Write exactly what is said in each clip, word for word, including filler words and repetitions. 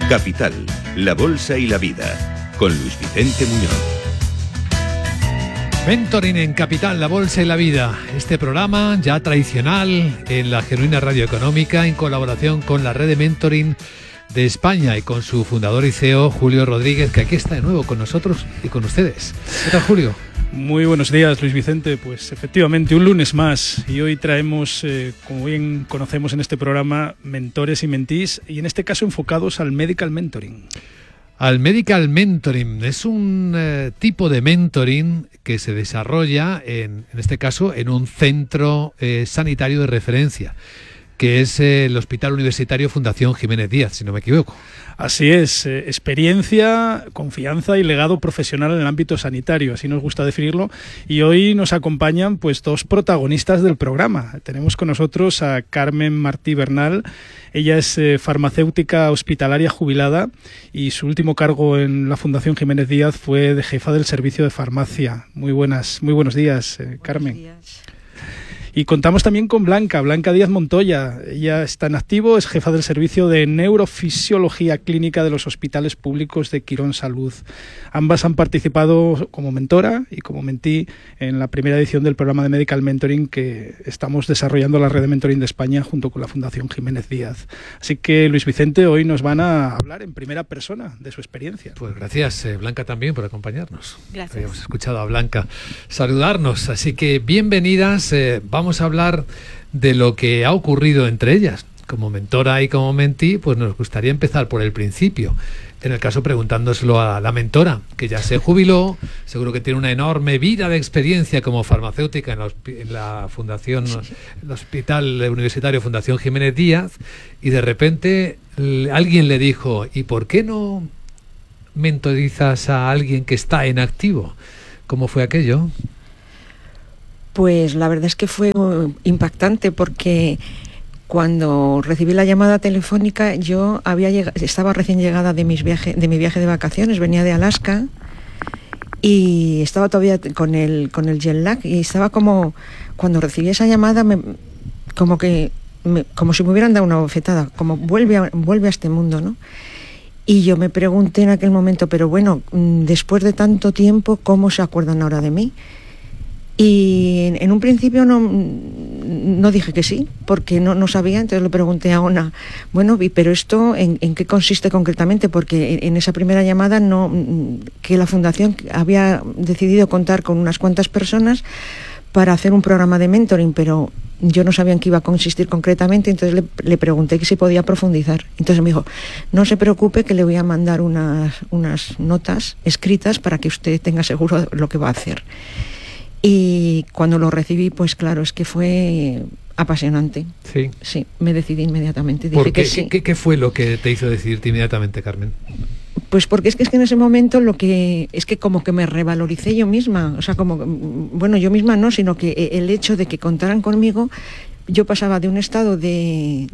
Capital, la bolsa y la vida, con Luis Vicente Muñoz. Mentoring en Capital, la bolsa y la vida. Este programa ya tradicional en la Genuina Radio Económica, en colaboración con la red de mentoring de España y con su fundador y C E O, Julio Rodríguez, que aquí está de nuevo con nosotros y con ustedes. ¿Qué tal, Julio? Muy buenos días, Luis Vicente. Pues efectivamente, un lunes más, y hoy traemos, eh, como bien conocemos en este programa, mentores y mentís, y en este caso enfocados al medical mentoring. Al medical mentoring es un eh, tipo de mentoring que se desarrolla, en, en este caso, en un centro eh, sanitario de referencia, que es eh, el Hospital Universitario Fundación Jiménez Díaz, si no me equivoco. Así es, eh, experiencia, confianza y legado profesional en el ámbito sanitario, así nos gusta definirlo, y hoy nos acompañan pues dos protagonistas del programa. Tenemos con nosotros a Carmen Martí Bernal. Ella es eh, farmacéutica hospitalaria jubilada y su último cargo en la Fundación Jiménez Díaz fue de jefa del servicio de farmacia. Muy buenas, muy buenos días, eh, Carmen. Buenos días. Y contamos también con Blanca, Blanca Díaz Montoya. Ella está en activo, es jefa del servicio de neurofisiología clínica de los hospitales públicos de Quirón Salud. Ambas han participado como mentora y como mentí en la primera edición del programa de Medical Mentoring que estamos desarrollando la red de mentoring de España junto con la Fundación Jiménez Díaz. Así que, Luis Vicente, hoy nos van a hablar en primera persona de su experiencia. Pues gracias, eh, Blanca, también por acompañarnos. Gracias. Habíamos escuchado a Blanca saludarnos, así que bienvenidas. Eh, vamos Vamos a hablar de lo que ha ocurrido entre ellas. Como mentora y como mentí, pues nos gustaría empezar por el principio. En el caso preguntándoselo a la mentora, que ya se jubiló, seguro que tiene una enorme vida de experiencia como farmacéutica en la, en la Fundación, el Hospital Universitario Fundación Jiménez Díaz, y de repente alguien le dijo, ¿y por qué no mentorizas a alguien que está en activo? ¿Cómo fue aquello? Pues la verdad es que fue impactante porque cuando recibí la llamada telefónica yo había lleg- estaba recién llegada de, mis viaje, de mi viaje de vacaciones, venía de Alaska y estaba todavía con el, con el jet lag y estaba como, cuando recibí esa llamada, me, como que me, como si me hubieran dado una bofetada, como vuelve a, vuelve a este mundo, ¿no? Y yo me pregunté en aquel momento, pero bueno, después de tanto tiempo, ¿cómo se acuerdan ahora de mí? Y en, en un principio no, no dije que sí, porque no, no sabía, entonces le pregunté a Ona, bueno, pero esto ¿en, en qué consiste concretamente? Porque en, en esa primera llamada no, que la Fundación había decidido contar con unas cuantas personas para hacer un programa de mentoring, pero yo no sabía en qué iba a consistir concretamente, entonces le, le pregunté que si podía profundizar. Entonces me dijo, no se preocupe que le voy a mandar unas, unas notas escritas para que usted tenga seguro lo que va a hacer. Y cuando lo recibí, pues claro, es que fue apasionante. Sí. Sí, me decidí inmediatamente. Dije ¿Por qué, que sí. ¿qué, ¿Qué fue lo que te hizo decidirte inmediatamente, Carmen? Pues porque es que, es que en ese momento lo que es que como que me revaloricé yo misma, o sea, como, bueno, yo misma no, sino que el hecho de que contaran conmigo, yo pasaba de un estado de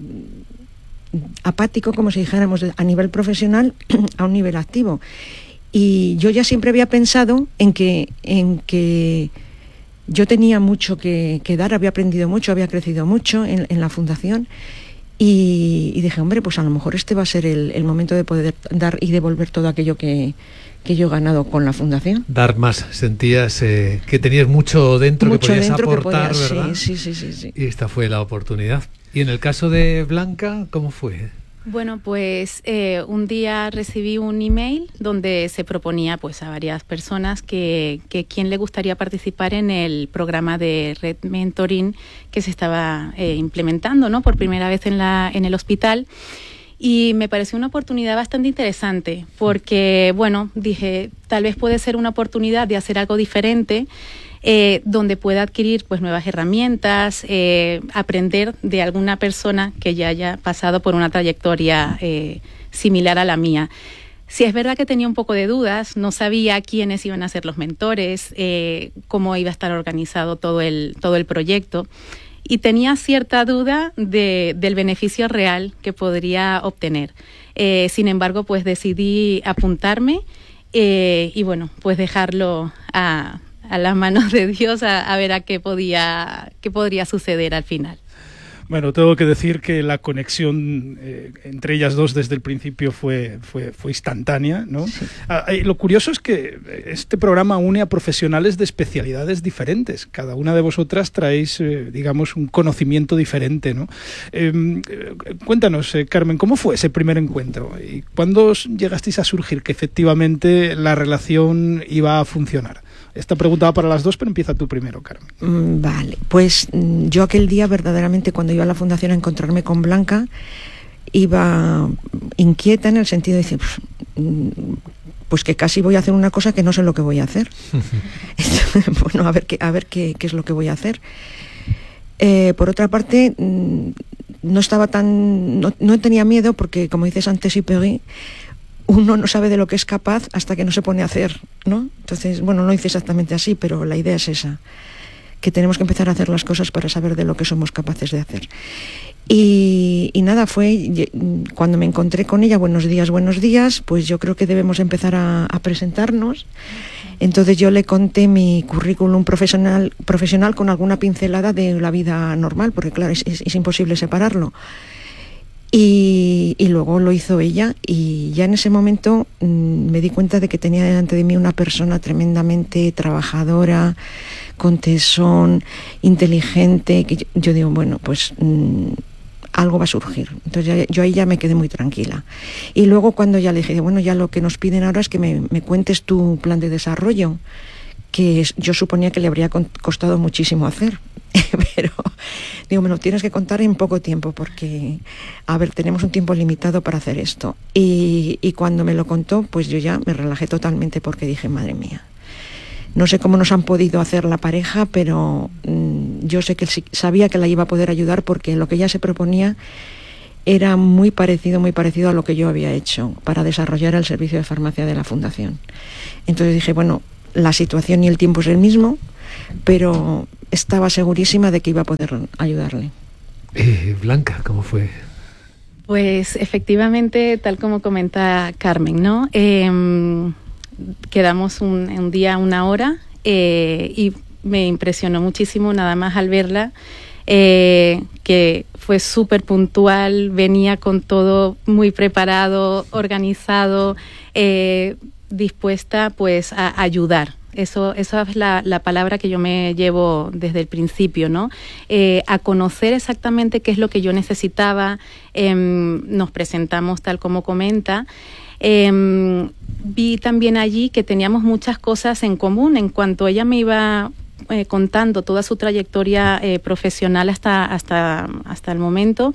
apático, como si dijéramos, a nivel profesional, a un nivel activo. Y yo ya siempre había pensado en que, en que yo tenía mucho que, que dar, había aprendido mucho, había crecido mucho en, en la fundación y, y dije, hombre, pues a lo mejor este va a ser el, el momento de poder dar y devolver todo aquello que, que yo he ganado con la fundación. Dar más, sentías eh, que tenías mucho dentro mucho que podías dentro aportar, que podía, ¿verdad? Sí, sí, sí, sí. Y esta fue la oportunidad. Y en el caso de Blanca, ¿cómo fue? Bueno, pues eh, un día recibí un email donde se proponía pues a varias personas que, que quién le gustaría participar en el programa de Red Mentoring que se estaba eh, implementando, ¿no? Por primera vez en la en el hospital. Y me pareció una oportunidad bastante interesante porque, bueno, dije, tal vez puede ser una oportunidad de hacer algo diferente, eh, donde pueda adquirir pues nuevas herramientas, eh, aprender de alguna persona que ya haya pasado por una trayectoria eh, similar a la mía. Sí, es verdad que tenía un poco de dudas, no sabía quiénes iban a ser los mentores, eh, cómo iba a estar organizado todo el, todo el proyecto. Y tenía cierta duda de, del beneficio real que podría obtener. Eh, sin embargo, pues decidí apuntarme eh, y bueno, pues dejarlo a, a las manos de Dios a, a ver a qué podía, qué podría suceder al final. Bueno, tengo que decir que la conexión eh, entre ellas dos desde el principio fue, fue, fue instantánea, ¿no? Sí. Ah, eh, lo curioso es que este programa une a profesionales de especialidades diferentes. Cada una de vosotras traéis, eh, digamos, un conocimiento diferente, ¿no? Eh, cuéntanos, eh, Carmen, ¿cómo fue ese primer encuentro? ¿Y cuándo llegasteis a surgir que efectivamente la relación iba a funcionar? Esta pregunta va para las dos, pero empieza tú primero, Carmen. Vale, pues yo aquel día verdaderamente cuando iba a la fundación a encontrarme con Blanca, iba inquieta en el sentido de decir, pues que casi voy a hacer una cosa que no sé lo que voy a hacer. Entonces, bueno, a ver qué, a ver qué, qué es lo que voy a hacer. Eh, por otra parte, no estaba tan, no, no tenía miedo porque, como dices antes, Ipegui, uno no sabe de lo que es capaz hasta que no se pone a hacer, ¿no? Entonces, bueno, no dice exactamente así, pero la idea es esa, que tenemos que empezar a hacer las cosas para saber de lo que somos capaces de hacer. Y, y nada, fue cuando me encontré con ella, buenos días, buenos días, pues yo creo que debemos empezar a, a presentarnos. Entonces yo le conté mi currículum profesional, profesional con alguna pincelada de la vida normal, porque claro, es, es, es imposible separarlo. Y, y luego lo hizo ella y ya en ese momento mmm, me di cuenta de que tenía delante de mí una persona tremendamente trabajadora, con tesón, inteligente, que yo, yo digo, bueno, pues mmm, algo va a surgir. Entonces ya, yo ahí ya me quedé muy tranquila. Y luego cuando ya le dije, bueno, ya lo que nos piden ahora es que me, me cuentes tu plan de desarrollo, que yo suponía que le habría costado muchísimo hacer. Pero digo, me lo tienes que contar en poco tiempo porque, a ver, tenemos un tiempo limitado para hacer esto. Y, y cuando me lo contó, pues yo ya me relajé totalmente porque dije, madre mía, no sé cómo nos han podido hacer la pareja, pero mmm, yo sé que sabía que la iba a poder ayudar porque lo que ella se proponía era muy parecido, muy parecido a lo que yo había hecho para desarrollar el servicio de farmacia de la Fundación. Entonces dije, bueno, la situación y el tiempo es el mismo, pero estaba segurísima de que iba a poder ayudarle. Eh, Blanca, ¿cómo fue? Pues efectivamente, tal como comenta Carmen, ¿no? Eh, quedamos un, un día, una hora, eh, y me impresionó muchísimo nada más al verla, eh, que fue súper puntual, venía con todo muy preparado, organizado, eh, dispuesta pues a ayudar. Eso, eso es la, la palabra que yo me llevo desde el principio, ¿no? Eh, a conocer exactamente qué es lo que yo necesitaba. Eh, nos presentamos tal como comenta. Eh, vi también allí que teníamos muchas cosas en común en cuanto ella me iba eh, contando toda su trayectoria eh, profesional hasta, hasta, hasta el momento.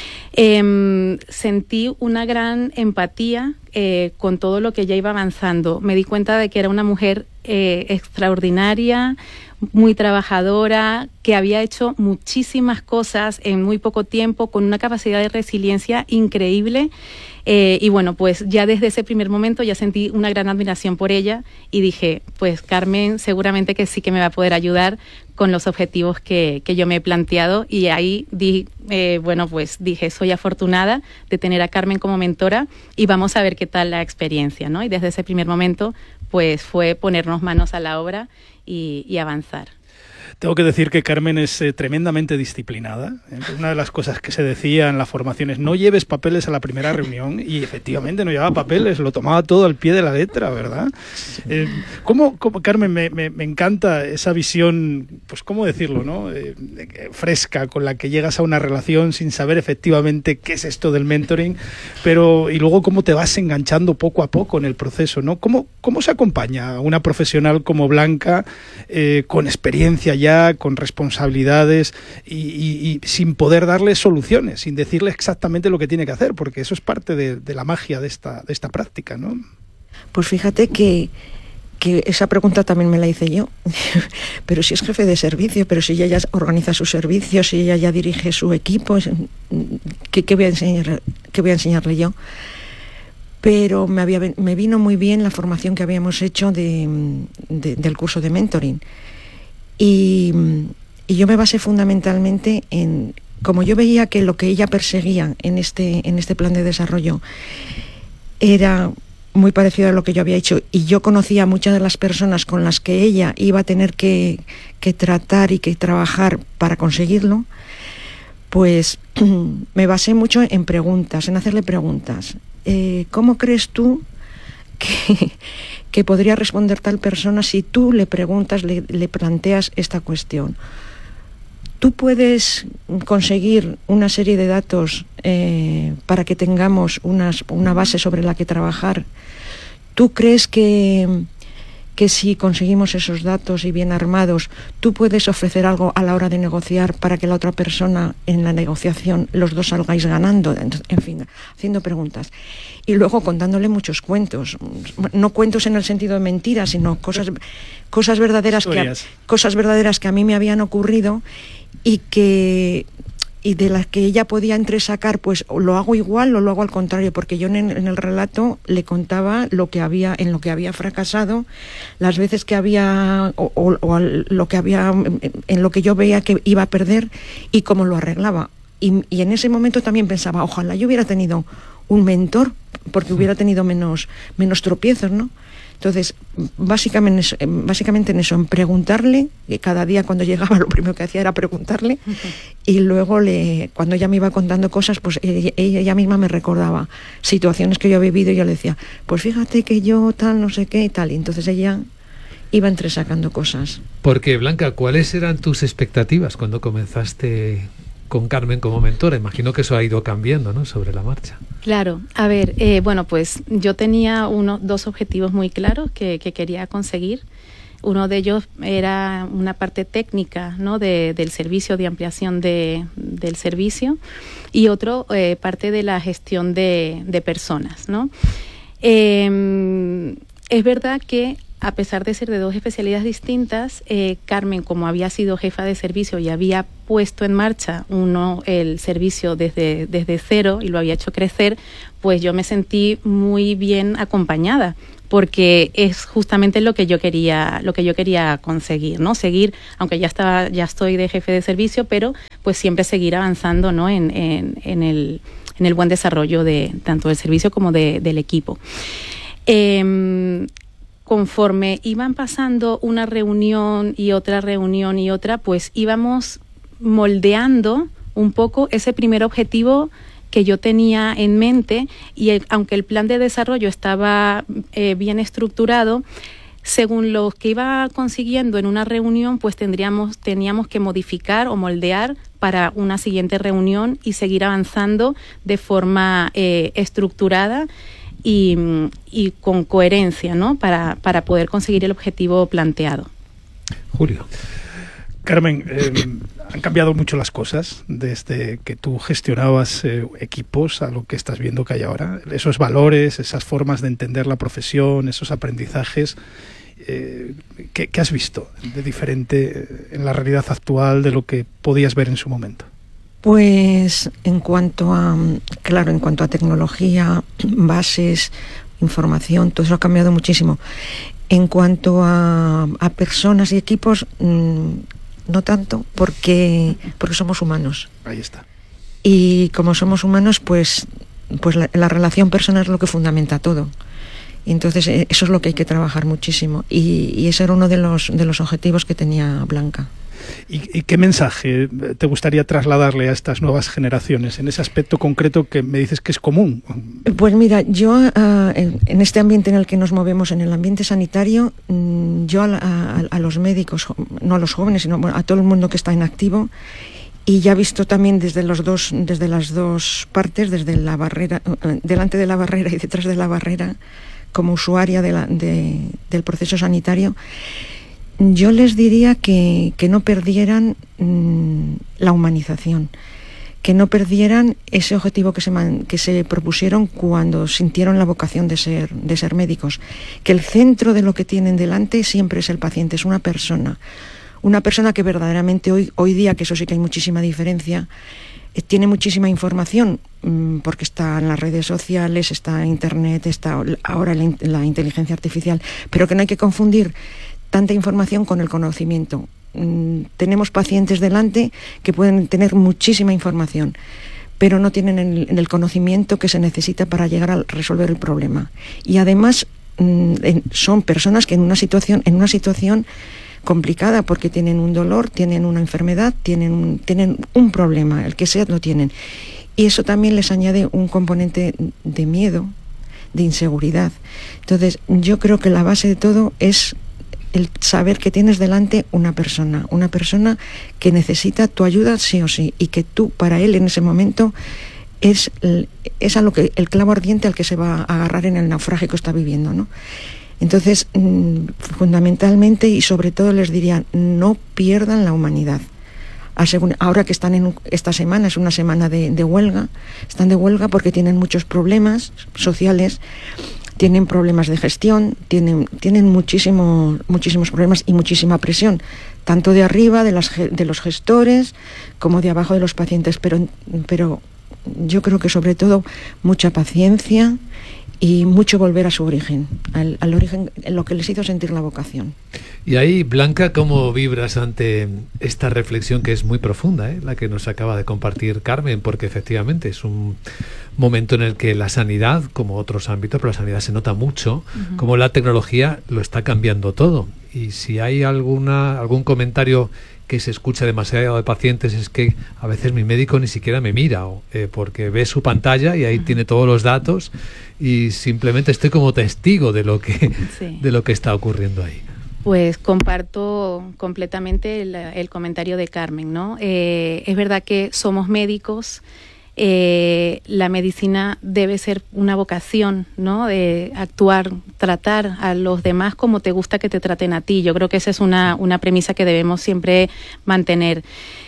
Eh, sentí una gran empatía eh, con todo lo que ella iba avanzando. Me di cuenta de que era una mujer eh, extraordinaria, muy trabajadora, que había hecho muchísimas cosas en muy poco tiempo, con una capacidad de resiliencia increíble. Eh, y bueno, pues ya desde ese primer momento ya sentí una gran admiración por ella y dije, pues Carmen seguramente que sí que me va a poder ayudar con los objetivos que, que yo me he planteado. Y ahí di, eh, bueno, pues dije, soy afortunada de tener a Carmen como mentora y vamos a ver qué tal la experiencia, ¿no? Y desde ese primer momento pues fue ponernos manos a la obra y, y avanzar. Tengo que decir que Carmen es eh, tremendamente disciplinada. Una de las cosas que se decía en la formación es no lleves papeles a la primera reunión, y efectivamente no llevaba papeles, lo tomaba todo al pie de la letra, ¿verdad? Sí. Eh, ¿cómo, cómo, Carmen, me, me, me encanta esa visión, pues cómo decirlo, ¿no? Eh, fresca, con la que llegas a una relación sin saber efectivamente qué es esto del mentoring, pero y luego cómo te vas enganchando poco a poco en el proceso, ¿no? ¿Cómo, cómo se acompaña a una profesional como Blanca eh, con experiencia ya, con responsabilidades y, y, y sin poder darle soluciones, sin decirle exactamente lo que tiene que hacer, porque eso es parte de, de la magia de esta, de esta práctica, ¿no? Pues fíjate que, que esa pregunta también me la hice yo, pero si es jefe de servicio, pero si ella ya organiza sus servicios, si ella ya dirige su equipo, ¿qué, qué, voy, a enseñar, qué voy a enseñarle yo? Pero me, había, me vino muy bien la formación que habíamos hecho de, de, del curso de mentoring. Y, y yo me basé fundamentalmente en, como yo veía que lo que ella perseguía en este, en este plan de desarrollo era muy parecido a lo que yo había hecho, y yo conocía a muchas de las personas con las que ella iba a tener que, que tratar y que trabajar para conseguirlo, pues me basé mucho en preguntas, en hacerle preguntas. Eh, ¿Cómo crees tú que, que podría responder tal persona si tú le preguntas, le, le planteas esta cuestión? ¿Tú puedes conseguir una serie de datos eh, para que tengamos unas, una base sobre la que trabajar? ¿Tú crees que, que si conseguimos esos datos y bien armados, tú puedes ofrecer algo a la hora de negociar para que la otra persona en la negociación los dos salgáis ganando? En fin, haciendo preguntas. Y luego contándole muchos cuentos, no cuentos en el sentido de mentiras, sino cosas, cosas, verdaderas, que a, cosas verdaderas que a mí me habían ocurrido y que y de las que ella podía entresacar, pues lo hago igual o lo hago al contrario, porque yo en, en el relato le contaba lo que había, en lo que había fracasado, las veces que había o, o, o lo que había, en lo que yo veía que iba a perder y cómo lo arreglaba. Y, y en ese momento también pensaba, ojalá yo hubiera tenido un mentor, porque hubiera tenido menos, menos tropiezos, ¿no? Entonces, básicamente, básicamente en eso, en preguntarle, que cada día cuando llegaba lo primero que hacía era preguntarle, y luego le, cuando ella me iba contando cosas, pues ella, ella misma me recordaba situaciones que yo había vivido y yo le decía, pues fíjate que yo tal, no sé qué y tal, y entonces ella iba entresacando cosas. Porque, Blanca, ¿cuáles eran tus expectativas cuando comenzaste con Carmen como mentora? Imagino que eso ha ido cambiando, ¿no?, sobre la marcha. Claro, a ver, eh, bueno, pues yo tenía unos dos objetivos muy claros que, que quería conseguir. Uno de ellos era una parte técnica, ¿no?, de, del servicio, de ampliación de, del servicio, y otro eh, parte de la gestión de, de personas, ¿no? Eh, es verdad que a pesar de ser de dos especialidades distintas, eh, Carmen, como había sido jefa de servicio y había puesto en marcha uno el servicio desde, desde cero y lo había hecho crecer, pues yo me sentí muy bien acompañada, porque es justamente lo que yo quería, lo que yo quería conseguir, ¿no? Seguir, aunque ya estaba, ya estoy de jefe de servicio, pero pues siempre seguir avanzando, ¿no?, en, en, en el, en el buen desarrollo de tanto del servicio como de, del equipo. Eh, Conforme iban pasando una reunión y otra reunión y otra, pues íbamos moldeando un poco ese primer objetivo que yo tenía en mente, y el, aunque el plan de desarrollo estaba eh, bien estructurado, según lo que iba consiguiendo en una reunión, pues tendríamos, teníamos que modificar o moldear para una siguiente reunión y seguir avanzando de forma eh, estructurada Y, y con coherencia, ¿no?, para, para poder conseguir el objetivo planteado. Julio. Carmen, eh, han cambiado mucho las cosas desde que tú gestionabas eh, equipos a lo que estás viendo que hay ahora. Esos valores, esas formas de entender la profesión, esos aprendizajes, eh, ¿qué, qué has visto de diferente en la realidad actual de lo que podías ver en su momento? Pues en cuanto a, claro, en cuanto a tecnología, bases, información, todo eso ha cambiado muchísimo. En cuanto a, a personas y equipos, mmm, no tanto, porque, porque somos humanos. Ahí está. Y como somos humanos, pues, pues la, la relación personal es lo que fundamenta todo. Y entonces eso es lo que hay que trabajar muchísimo. Y, y ese era uno de los, de los objetivos que tenía Blanca. ¿Y, ¿Y qué mensaje te gustaría trasladarle a estas nuevas generaciones en ese aspecto concreto que me dices que es común? Pues mira, yo uh, en, en este ambiente en el que nos movemos, en el ambiente sanitario, mmm, yo a, a, a los médicos, no a los jóvenes, sino a todo el mundo que está en activo, y ya he visto también desde los dos, desde las dos partes, desde la barrera, uh, delante de la barrera y detrás de la barrera, como usuaria de la, de, del proceso sanitario, yo les diría que, que no perdieran mmm, la humanización, que no perdieran ese objetivo que se, man, que se propusieron cuando sintieron la vocación de ser, de ser médicos, que el centro de lo que tienen delante siempre es el paciente, es una persona, una persona que verdaderamente hoy, hoy día, que eso sí que hay muchísima diferencia, eh, tiene muchísima información, mmm, porque está en las redes sociales, está en internet, está ahora la, la inteligencia artificial, pero que no hay que confundir tanta información con el conocimiento. Mm, tenemos pacientes delante que pueden tener muchísima información, pero no tienen el, el conocimiento que se necesita para llegar a resolver el problema. Y además mm, en, son personas que en una situación, en una situación complicada porque tienen un dolor, tienen una enfermedad, tienen un, tienen un problema, el que sea lo tienen. Y eso también les añade un componente de miedo, de inseguridad. Entonces, yo creo que la base de todo es el saber que tienes delante una persona, una persona que necesita tu ayuda sí o sí, y que tú, para él en ese momento, es, es a lo que, el clavo ardiente al que se va a agarrar en el naufragio que está viviendo, ¿no? Entonces, fundamentalmente y sobre todo les diría, no pierdan la humanidad. Ahora que están en esta semana, es una semana de, de huelga, están de huelga porque tienen muchos problemas sociales, tienen problemas de gestión, tienen, tienen muchísimo, muchísimos problemas y muchísima presión, tanto de arriba, de, las, de los gestores, como de abajo de los pacientes, pero, pero yo creo que sobre todo mucha paciencia y mucho volver a su origen, al, al origen, en lo que les hizo sentir la vocación. Y ahí, Blanca, ¿cómo vibras ante esta reflexión que es muy profunda, eh, la que nos acaba de compartir Carmen? Porque efectivamente es un momento en el que la sanidad, como otros ámbitos, pero la sanidad se nota mucho, uh-huh. como la tecnología lo está cambiando todo. Y si hay alguna algún comentario que se escucha demasiado de pacientes, es que a veces mi médico ni siquiera me mira, eh, porque ve su pantalla y ahí uh-huh. tiene todos los datos y simplemente estoy como testigo de lo que, sí. de lo que está ocurriendo ahí. Pues comparto completamente el, el comentario de Carmen, ¿no? Eh, es verdad que somos médicos, eh, la medicina debe ser una vocación, ¿no? De actuar, tratar a los demás como te gusta que te traten a ti. Yo creo que esa es una, una premisa que debemos siempre mantener.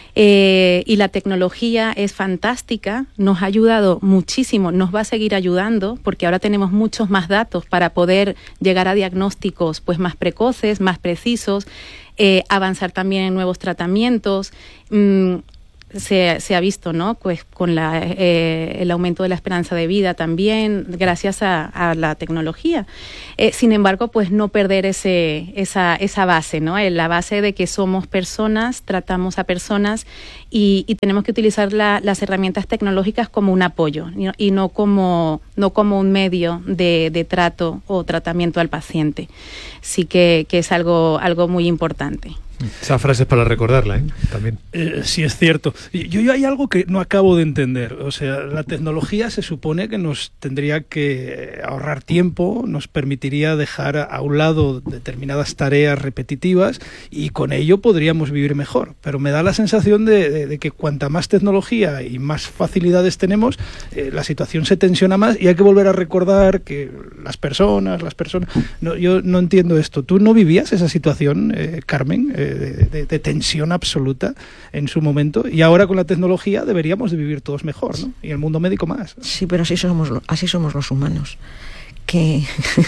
Eh, y la tecnología es fantástica, nos ha ayudado muchísimo, nos va a seguir ayudando porque ahora tenemos muchos más datos para poder llegar a diagnósticos pues más precoces, más precisos, eh, avanzar también en nuevos tratamientos. Mm, Se, se ha visto, ¿no? Pues con la, eh, el aumento de la esperanza de vida también, gracias a, a la tecnología. Eh, sin embargo, pues no perder ese, esa, esa base, ¿no? La base de que somos personas, tratamos a personas y, y tenemos que utilizar la, las herramientas tecnológicas como un apoyo y no, y no como no como un medio de, de trato o tratamiento al paciente. Sí que, que es algo, algo muy importante. Esa frase es para recordarla, ¿eh? También. Eh, sí, es cierto. Yo, yo hay algo que no acabo de entender. O sea, la tecnología se supone que nos tendría que ahorrar tiempo, nos permitiría dejar a un lado determinadas tareas repetitivas y con ello podríamos vivir mejor. Pero me da la sensación de, de, de que cuanta más tecnología y más facilidades tenemos, eh, la situación se tensiona más y hay que volver a recordar que las personas, las personas... No, yo no entiendo esto. ¿Tú no vivías esa situación, eh, Carmen? Eh, De, de, de tensión absoluta en su momento y ahora con la tecnología deberíamos de vivir todos mejor, ¿no? Y el mundo médico más. Sí, pero así somos, así somos los humanos, que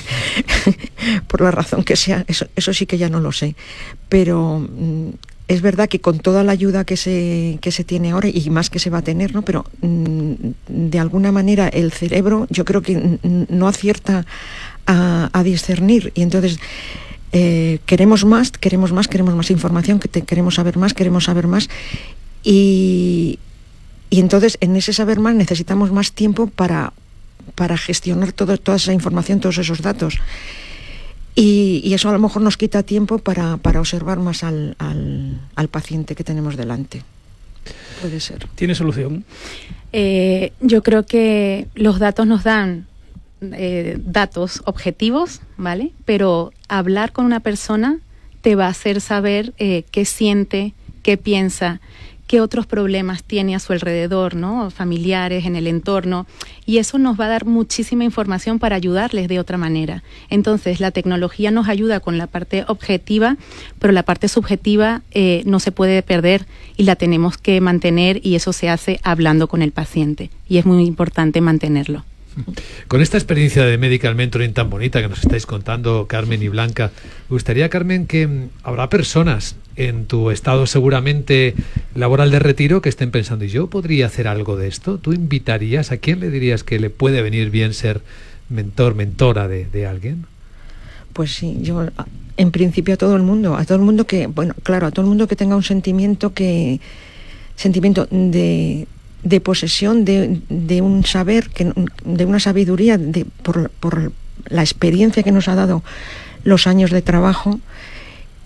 por la razón que sea, eso, eso sí que ya no lo sé, pero mm, es verdad que con toda la ayuda que se, que se tiene ahora y más que se va a tener, ¿no? Pero mm, de alguna manera el cerebro yo creo que n- no acierta a, a discernir y entonces Eh, queremos más, queremos más, queremos más información, que te, queremos saber más, queremos saber más y, y entonces en ese saber más necesitamos más tiempo para, para gestionar todo, toda esa información, todos esos datos y, y eso a lo mejor nos quita tiempo para, para observar más al, al, al paciente que tenemos delante. Puede ser. ¿Tiene solución? Eh, yo creo que los datos nos dan Eh, datos objetivos, ¿vale? Pero hablar con una persona te va a hacer saber eh, qué siente, qué piensa, qué otros problemas tiene a su alrededor, ¿no? Familiares, en el entorno, y eso nos va a dar muchísima información para ayudarles de otra manera. Entonces, la tecnología nos ayuda con la parte objetiva, pero la parte subjetiva eh, no se puede perder y la tenemos que mantener y eso se hace hablando con el paciente y es muy importante mantenerlo. Con esta experiencia de Medical Mentoring tan bonita que nos estáis contando, Carmen y Blanca, me gustaría, Carmen, que habrá personas en tu estado seguramente laboral de retiro que estén pensando, ¿y yo podría hacer algo de esto? ¿Tú invitarías? ¿A quién le dirías que le puede venir bien ser mentor, mentora de, de alguien? Pues sí, yo en principio a todo el mundo, a todo el mundo que, bueno, claro, a todo el mundo que tenga un sentimiento que, sentimiento de... de posesión de, de un saber, que, de una sabiduría, de, por, por la experiencia que nos ha dado los años de trabajo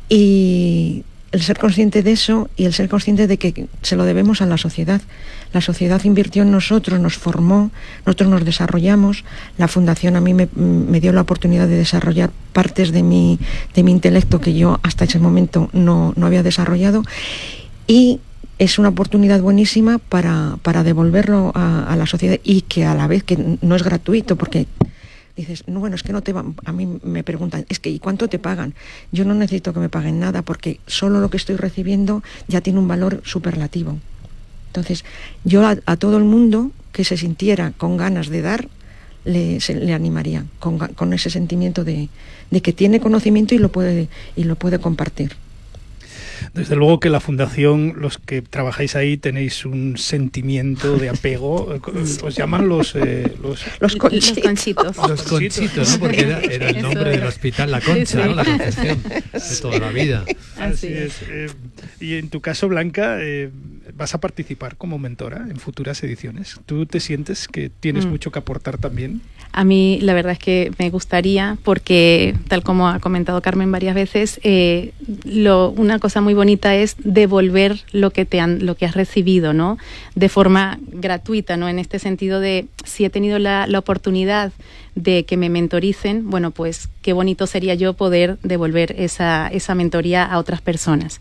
Y el ser consciente de eso y el ser consciente de que se lo debemos a la sociedad. La sociedad invirtió en nosotros, nos formó, nosotros nos desarrollamos. La fundación a mí me, me dio la oportunidad de desarrollar partes de mi, de mi intelecto que yo hasta ese momento no, no había desarrollado, y es una oportunidad buenísima para, para devolverlo a, a la sociedad, y que a la vez que no es gratuito, porque dices, no, bueno, es que no te van, a mí me preguntan, es que ¿y cuánto te pagan? Yo no necesito que me paguen nada, porque solo lo que estoy recibiendo ya tiene un valor superlativo. Entonces, yo a, a todo el mundo que se sintiera con ganas de dar, le, se, le animaría, con, con ese sentimiento de, de que tiene conocimiento y lo puede, y lo puede compartir. Desde luego que la Fundación, los que trabajáis ahí, tenéis un sentimiento de apego. Os llaman los... Eh, los... los conchitos. Los conchitos. Los conchitos, ¿no? Porque era, era el nombre del hospital La Concha, sí, sí. ¿no? La Concepción de toda la vida. Así es. Eh, y en tu caso, Blanca, eh, vas a participar como mentora en futuras ediciones. ¿Tú te sientes que tienes mm. mucho que aportar también? A mí la verdad es que me gustaría, porque tal como ha comentado Carmen varias veces, eh, lo, una cosa muy bonita es devolver lo que te han, lo que has recibido, ¿no? De forma gratuita, ¿no? En este sentido de, si he tenido la, la oportunidad de que me mentoricen, bueno, pues qué bonito sería yo poder devolver esa, esa mentoría a otras personas.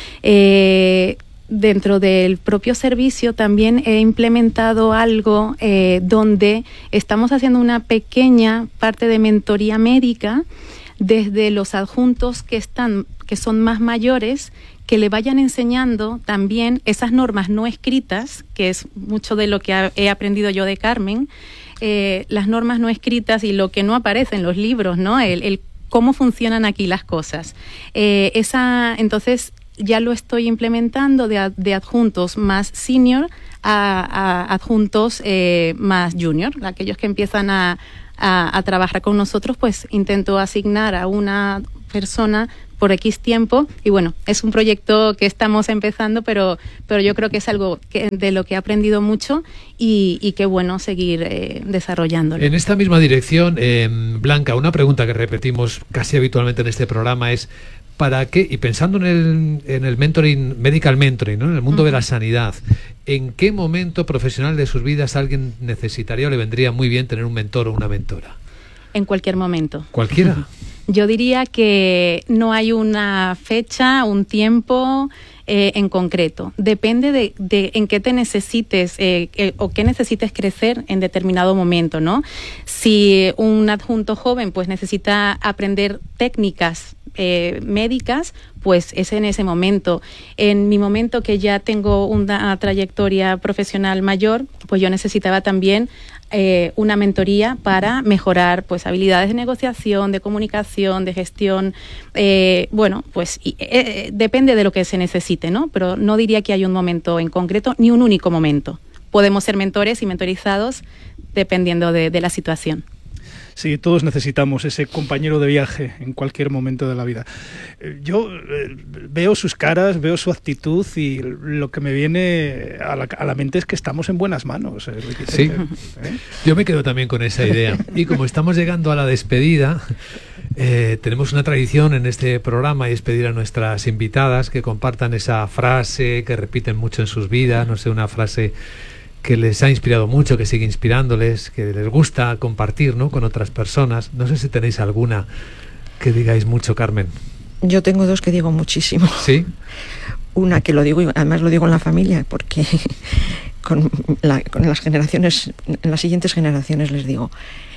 Eh, Dentro del propio servicio también he implementado algo eh, donde estamos haciendo una pequeña parte de mentoría médica desde los adjuntos que están, que son más mayores, que le vayan enseñando también esas normas no escritas, que es mucho de lo que he aprendido yo de Carmen, eh, las normas no escritas y lo que no aparece en los libros, ¿no? El, el cómo funcionan aquí las cosas. Eh, esa, entonces, ya lo estoy implementando de, de adjuntos más senior a, a adjuntos eh, más junior. Aquellos que empiezan a, a, a trabajar con nosotros, pues intento asignar a una persona por X tiempo, y bueno, es un proyecto que estamos empezando, pero, pero yo creo que es algo que, de lo que he aprendido mucho, y, y qué bueno seguir eh, desarrollándolo. En esta misma dirección, eh, Blanca, una pregunta que repetimos casi habitualmente en este programa es: ¿para qué? Y pensando en el, en el mentoring, medical mentoring, ¿no? En el mundo uh-huh. de la sanidad, ¿en qué momento profesional de sus vidas alguien necesitaría o le vendría muy bien tener un mentor o una mentora? En cualquier momento. ¿Cualquiera? Yo diría que no hay una fecha, un tiempo eh, en concreto. Depende de, de en qué te necesites eh, eh, o qué necesites crecer en determinado momento, ¿no? Si un adjunto joven pues necesita aprender técnicas eh, médicas, pues es en ese momento. En mi momento, que ya tengo una trayectoria profesional mayor, pues yo necesitaba también Eh, una mentoría para mejorar pues habilidades de negociación, de comunicación, de gestión. Eh, bueno, pues y, eh, depende de lo que se necesite, ¿no? Pero no diría que hay un momento en concreto, ni un único momento. Podemos ser mentores y mentorizados dependiendo de, de la situación. Sí, todos necesitamos ese compañero de viaje en cualquier momento de la vida. Yo eh, veo sus caras, veo su actitud, y lo que me viene a la, a la mente es que estamos en buenas manos. Eh, sí, ¿eh? Yo me quedo también con esa idea. Y como estamos llegando a la despedida, eh, tenemos una tradición en este programa, y es pedir a nuestras invitadas que compartan esa frase que repiten mucho en sus vidas, no sé, una frase que les ha inspirado mucho, que sigue inspirándoles, que les gusta compartir, ¿no?, con otras personas. No sé si tenéis alguna que digáis mucho, Carmen. Yo tengo dos que digo muchísimo. ¿Sí? Una que lo digo, y además lo digo en la familia, porque con, la, con las generaciones, en las siguientes generaciones les digo,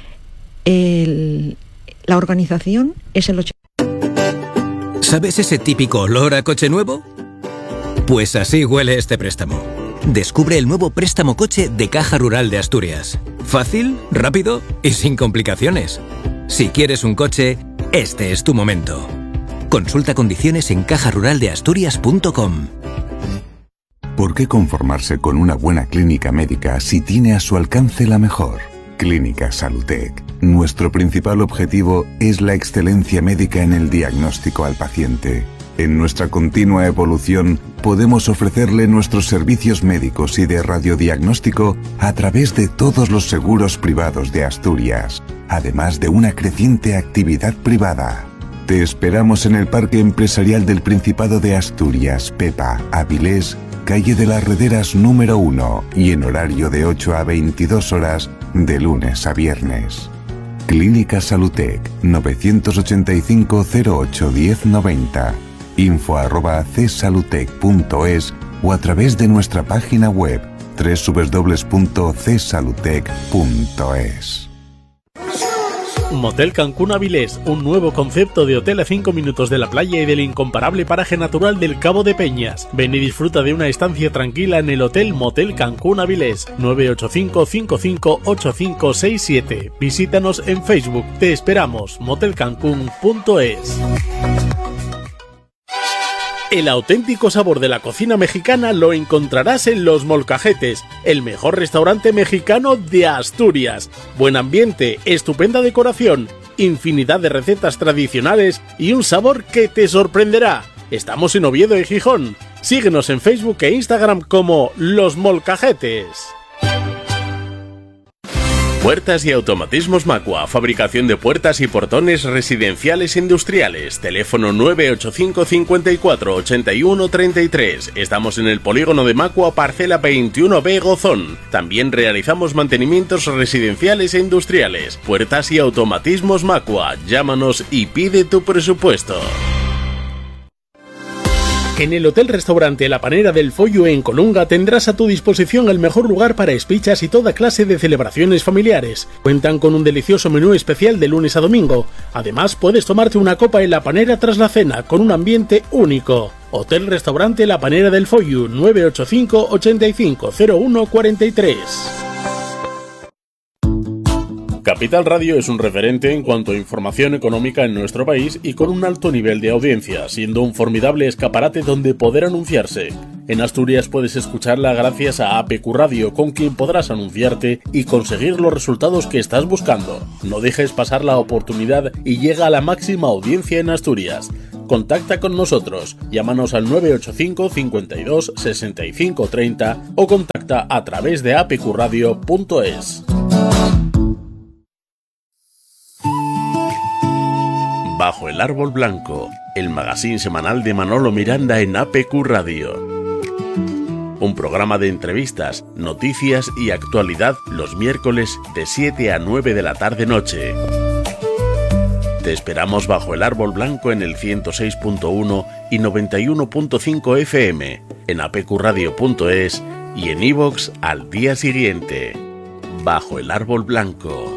el, la organización es el ochenta por ciento. ¿Sabes ese típico olor a coche nuevo? Pues así huele este préstamo. Descubre el nuevo préstamo coche de Caja Rural de Asturias. Fácil, rápido y sin complicaciones. Si quieres un coche, este es tu momento. Consulta condiciones en caja rural de asturias punto com. ¿Por qué conformarse con una buena clínica médica si tiene a su alcance la mejor? Clínica Salutec. Nuestro principal objetivo es la excelencia médica en el diagnóstico al paciente. En nuestra continua evolución, podemos ofrecerle nuestros servicios médicos y de radiodiagnóstico a través de todos los seguros privados de Asturias, además de una creciente actividad privada. Te esperamos en el Parque Empresarial del Principado de Asturias, Pepa, Avilés, calle de las Rederas número uno y en horario de ocho a veintidós horas de lunes a viernes. Clínica Salutec novecientos ochenta y cinco cero ocho diez noventa, info arroba csalutec punto es o a través de nuestra página web doble u doble u doble u punto c salutec punto es. Motel Cancún Avilés, un nuevo concepto de hotel a cinco minutos de la playa y del incomparable paraje natural del Cabo de Peñas. Ven y disfruta de una estancia tranquila en el Hotel Motel Cancún Avilés, nueve ocho cinco cinco cinco ocho cinco seis siete. Visítanos en Facebook. Te esperamos. motel cancún punto es. El auténtico sabor de la cocina mexicana lo encontrarás en Los Molcajetes, el mejor restaurante mexicano de Asturias. Buen ambiente, estupenda decoración, infinidad de recetas tradicionales y un sabor que te sorprenderá. Estamos en Oviedo y Gijón. Síguenos en Facebook e Instagram como Los Molcajetes. Puertas y automatismos Macua, fabricación de puertas y portones residenciales e industriales. Teléfono nueve ocho cinco cincuenta y cuatro ochenta y uno treinta y tres. Estamos en el polígono de Macua, parcela veintiuno B Gozón. También realizamos mantenimientos residenciales e industriales. Puertas y automatismos Macua. Llámanos y pide tu presupuesto. En el Hotel Restaurante La Panera del Follo en Colunga tendrás a tu disposición el mejor lugar para espichas y toda clase de celebraciones familiares. Cuentan con un delicioso menú especial de lunes a domingo. Además, puedes tomarte una copa en La Panera tras la cena, con un ambiente único. Hotel Restaurante La Panera del Follo, nueve ocho cinco ochenta y cinco cero uno cuarenta y tres. Capital Radio es un referente en cuanto a información económica en nuestro país y con un alto nivel de audiencia, siendo un formidable escaparate donde poder anunciarse. En Asturias puedes escucharla gracias a A P Q Radio, con quien podrás anunciarte y conseguir los resultados que estás buscando. No dejes pasar la oportunidad y llega a la máxima audiencia en Asturias. Contacta con nosotros, llámanos al nueve ocho cinco cincuenta y dos sesenta y cinco treinta o contacta a través de a p q radio punto es. Bajo el árbol blanco, el magazín semanal de Manolo Miranda en A P Q Radio. Un programa de entrevistas, noticias y actualidad los miércoles de siete a nueve de la tarde noche. Te esperamos bajo el árbol blanco en el ciento seis punto uno y noventa y uno punto cinco F M, en a p q radio punto es y en iVoox al día siguiente. Bajo el árbol blanco.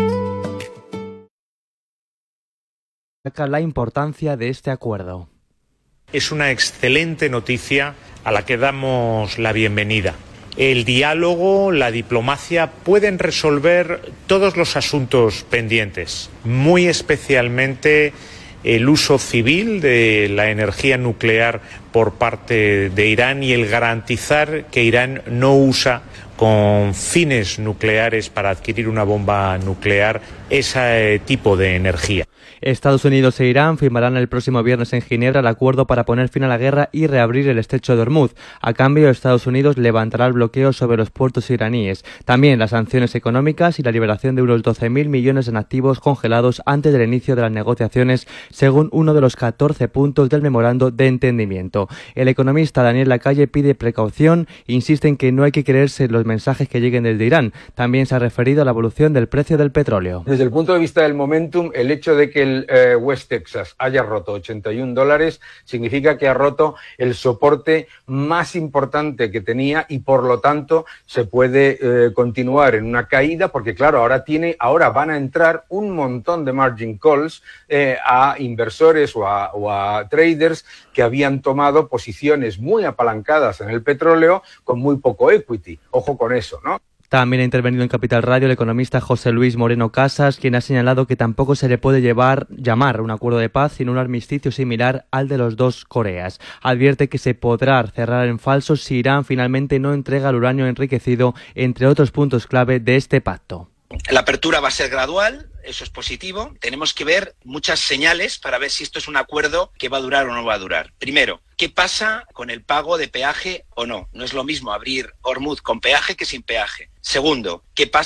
La importancia de este acuerdo. Es una excelente noticia a la que damos la bienvenida. El diálogo, la diplomacia pueden resolver todos los asuntos pendientes, muy especialmente el uso civil de la energía nuclear por parte de Irán y el garantizar que Irán no usa con fines nucleares para adquirir una bomba nuclear ese tipo de energía. Estados Unidos e Irán firmarán el próximo viernes en Ginebra el acuerdo para poner fin a la guerra y reabrir el estrecho de Hormuz. A cambio, Estados Unidos levantará el bloqueo sobre los puertos iraníes. También las sanciones económicas y la liberación de unos doce mil millones en activos congelados antes del inicio de las negociaciones, según uno de los catorce puntos del memorando de entendimiento. El economista Daniel Lacalle pide precaución e insiste en que no hay que creerse los mensajes que lleguen desde Irán. También se ha referido a la evolución del precio del petróleo. Desde el punto de vista del momentum, el hecho de que el eh, West Texas haya roto ochenta y un dólares significa que ha roto el soporte más importante que tenía y por lo tanto se puede eh, continuar en una caída porque claro, ahora tiene, ahora van a entrar un montón de margin calls eh, a inversores o a, o a traders que habían tomado posiciones muy apalancadas en el petróleo con muy poco equity. Ojo con eso, ¿no? También ha intervenido en Capital Radio el economista José Luis Moreno Casas, quien ha señalado que tampoco se le puede llevar, llamar un acuerdo de paz sino un armisticio similar al de los dos Coreas. Advierte que se podrá cerrar en falso si Irán finalmente no entrega el uranio enriquecido, entre otros puntos clave de este pacto. La apertura va a ser gradual, eso es positivo. Tenemos que ver muchas señales para ver si esto es un acuerdo que va a durar o no va a durar. Primero, ¿qué pasa con el pago de peaje o no? No es lo mismo abrir Hormuz con peaje que sin peaje. Segundo, ¿qué pasa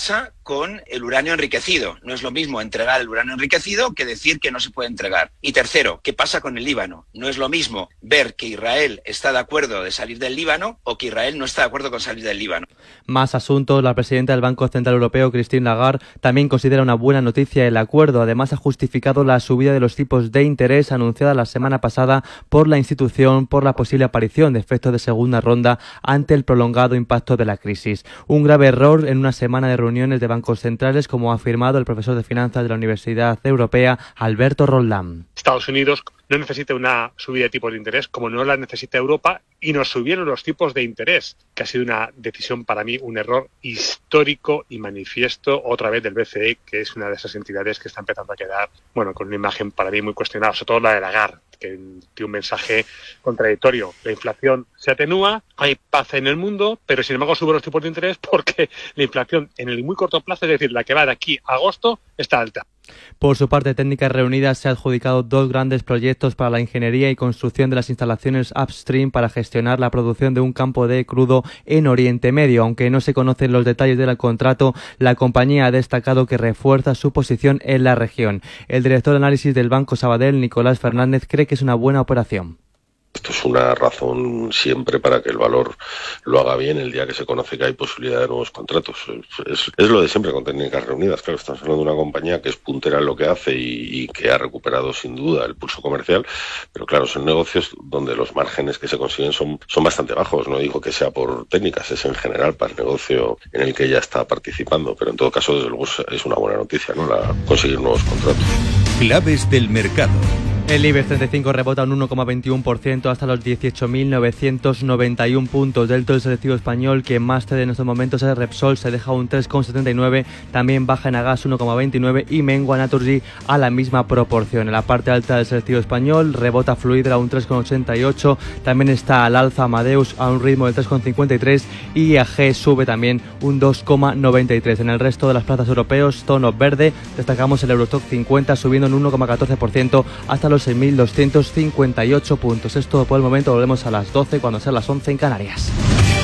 con el uranio enriquecido. No es lo mismo entregar el uranio enriquecido que decir que no se puede entregar. Y tercero, ¿qué pasa con el Líbano? No es lo mismo ver que Israel está de acuerdo de salir del Líbano o que Israel no está de acuerdo con salir del Líbano. Más asuntos. La presidenta del Banco Central Europeo, Christine Lagarde, también considera una buena noticia el acuerdo. Además, ha justificado la subida de los tipos de interés anunciada la semana pasada por la institución por la posible aparición de efectos de segunda ronda ante el prolongado impacto de la crisis. Un grave error en una semana de reuniones de bancos centrales, como ha afirmado el profesor de finanzas de la Universidad Europea, Alberto Roldán. Estados Unidos no necesita una subida de tipos de interés como no la necesita Europa, y nos subieron los tipos de interés, que ha sido una decisión para mí, un error histórico y manifiesto otra vez del B C E, que es una de esas entidades que está empezando a quedar, bueno, con una imagen para mí muy cuestionada, sobre todo la de Lagarde, que tiene un mensaje contradictorio. La inflación se atenúa, hay paz en el mundo, pero sin embargo suben los tipos de interés porque la inflación en el muy corto plazo, es decir, la que va de aquí a agosto, está alta. Por su parte, Técnicas Reunidas se ha adjudicado dos grandes proyectos para la ingeniería y construcción de las instalaciones upstream para gestionar la producción de un campo de crudo en Oriente Medio. Aunque no se conocen los detalles del contrato, la compañía ha destacado que refuerza su posición en la región. El director de análisis del Banco Sabadell, Nicolás Fernández, cree que es una buena operación. Esto es una razón siempre para que el valor lo haga bien el día que se conoce que hay posibilidad de nuevos contratos. Es, es lo de siempre con Técnicas Reunidas. Claro, estamos hablando de una compañía que es puntera en lo que hace y, y que ha recuperado sin duda el pulso comercial, pero claro, son negocios donde los márgenes que se consiguen son, son bastante bajos. No digo que sea por técnicas, es en general para el negocio en el que ella está participando, pero en todo caso, desde luego, es una buena noticia, ¿no?, la conseguir nuevos contratos. Claves del mercado. El IBEX treinta y cinco rebota un uno coma veintiuno por ciento hasta los dieciocho mil novecientos noventa y uno puntos. Del todo el selectivo español que más cede en estos momentos es Repsol, se deja un tres coma setenta y nueve, también baja en Agas uno coma veintinueve y mengua Naturgy a la misma proporción. En la parte alta del selectivo español rebota Fluidra a un tres coma ochenta y ocho, también está al alza Amadeus a un ritmo del tres coma cincuenta y tres y I A G sube también un dos coma noventa y tres. En el resto de las plazas europeos, tono verde, destacamos el Eurostoxx cincuenta subiendo un uno coma catorce por ciento hasta los seis mil doscientos cincuenta y ocho puntos. Es todo por el momento, volvemos a las doce cuando sean las once en Canarias.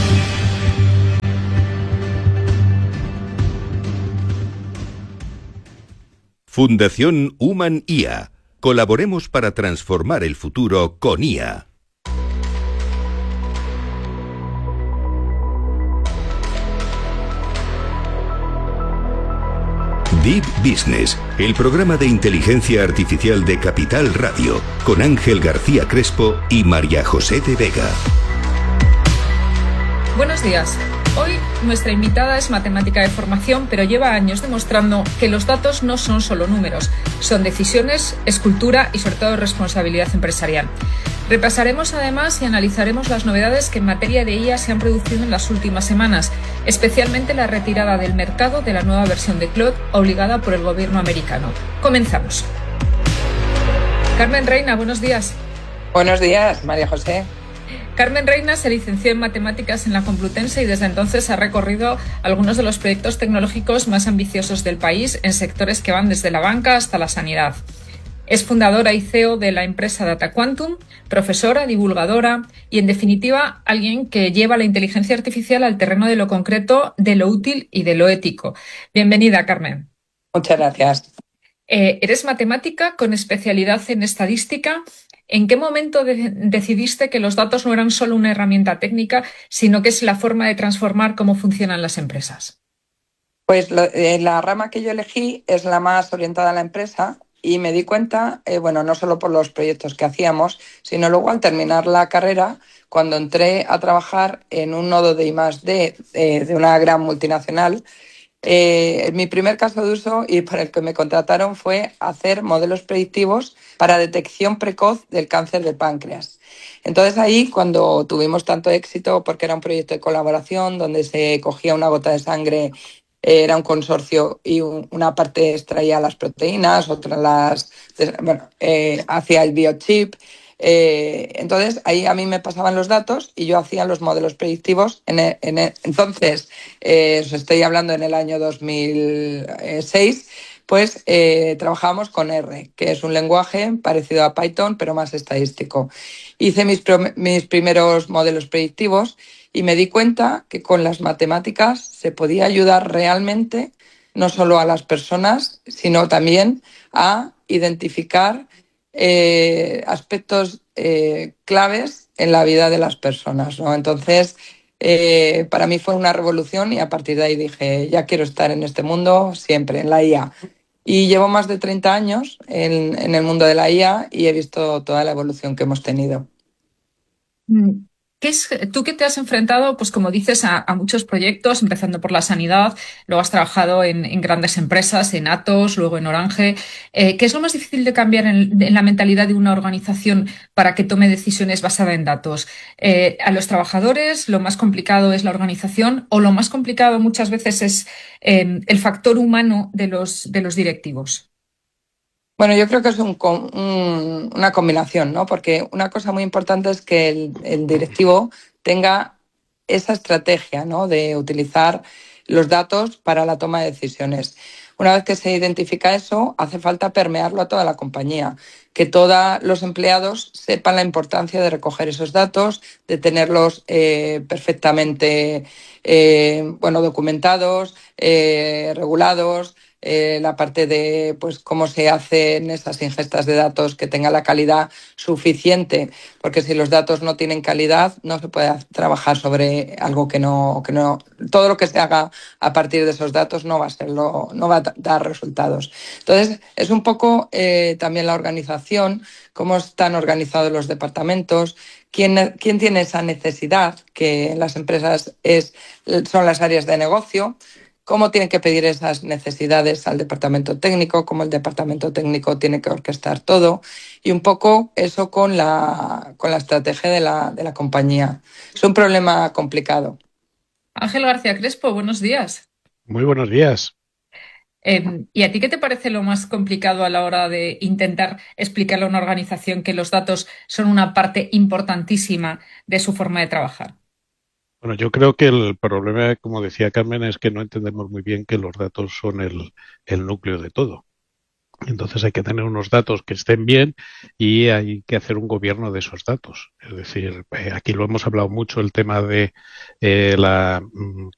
Fundación Human I A. Colaboremos para transformar el futuro con I A. Deep Business, el programa de inteligencia artificial de Capital Radio, con Ángel García Crespo y María José de Vega. Buenos días. Hoy nuestra invitada es matemática de formación, pero lleva años demostrando que los datos no son solo números, son decisiones, es cultura y sobre todo responsabilidad empresarial. Repasaremos además y analizaremos las novedades que en materia de I A se han producido en las últimas semanas, especialmente la retirada del mercado de la nueva versión de Claude obligada por el gobierno americano. Comenzamos. Carmen Reina, buenos días. Buenos días, María José. Carmen Reina se licenció en Matemáticas en la Complutense y desde entonces ha recorrido algunos de los proyectos tecnológicos más ambiciosos del país en sectores que van desde la banca hasta la sanidad. Es fundadora y C E O de la empresa Data Quantum, profesora, divulgadora y, en definitiva, alguien que lleva la inteligencia artificial al terreno de lo concreto, de lo útil y de lo ético. Bienvenida, Carmen. Muchas gracias. Eh, eres matemática con especialidad en estadística. ¿En qué momento de- decidiste que los datos no eran solo una herramienta técnica, sino que es la forma de transformar cómo funcionan las empresas? Pues lo, eh, la rama que yo elegí es la más orientada a la empresa y me di cuenta, eh, bueno, no solo por los proyectos que hacíamos, sino luego al terminar la carrera, cuando entré a trabajar en un nodo de I más D eh, de una gran multinacional. Eh, mi primer caso de uso y por el que me contrataron fue hacer modelos predictivos para detección precoz del cáncer de páncreas. Entonces ahí, cuando tuvimos tanto éxito, porque era un proyecto de colaboración donde se cogía una gota de sangre, eh, era un consorcio y un, una parte extraía las proteínas, otra las, bueno, eh, hacía el biochip. Eh, entonces ahí a mí me pasaban los datos y yo hacía los modelos predictivos. En el, en el, entonces, eh, os estoy hablando en el año dos mil seis, pues eh, trabajábamos con R, que es un lenguaje parecido a Python, pero más estadístico. Hice mis, mis primeros modelos predictivos y me di cuenta que con las matemáticas se podía ayudar realmente no solo a las personas, sino también a identificar eh, aspectos eh, claves en la vida de las personas, ¿no? Entonces, eh, para mí fue una revolución y a partir de ahí dije, ya quiero estar en este mundo siempre, en la I A. Y llevo más de treinta años en, en el mundo de la I A y he visto toda la evolución que hemos tenido. ¿Qué es, tú que te has enfrentado, pues como dices, a, a muchos proyectos, empezando por la sanidad, luego has trabajado en, en grandes empresas, en Atos, luego en Orange, eh, ¿qué es lo más difícil de cambiar en, en la mentalidad de una organización para que tome decisiones basadas en datos? Eh, ¿A los trabajadores lo más complicado es la organización o lo más complicado muchas veces es eh, el factor humano de los, de los directivos? Bueno, yo creo que es un, un, una combinación, ¿no? Porque una cosa muy importante es que el, el directivo tenga esa estrategia, ¿no? De utilizar los datos para la toma de decisiones. Una vez que se identifica eso, hace falta permearlo a toda la compañía, que todos los empleados sepan la importancia de recoger esos datos, de tenerlos eh, perfectamente eh, bueno, documentados, eh, regulados. Eh, la parte de pues cómo se hacen esas ingestas de datos que tenga la calidad suficiente, porque si los datos no tienen calidad no se puede trabajar sobre algo que no, que no todo lo que se haga a partir de esos datos no va a serlo, no va a dar resultados. Entonces es un poco eh, también la organización, cómo están organizados los departamentos, quién, quién tiene esa necesidad, que en las empresas es, son las áreas de negocio, cómo tienen que pedir esas necesidades al departamento técnico, cómo el departamento técnico tiene que orquestar todo y un poco eso con la, con la estrategia de la, de la compañía. Es un problema complicado. Ángel García Crespo, buenos días. Muy buenos días. Eh, ¿Y a ti qué te parece lo más complicado a la hora de intentar explicarle a una organización que los datos son una parte importantísima de su forma de trabajar? Bueno, yo creo que el problema, como decía Carmen, es que no entendemos muy bien que los datos son el, el núcleo de todo. Entonces hay que tener unos datos que estén bien y hay que hacer un gobierno de esos datos. Es decir, eh, aquí lo hemos hablado mucho, el tema de eh, la mm,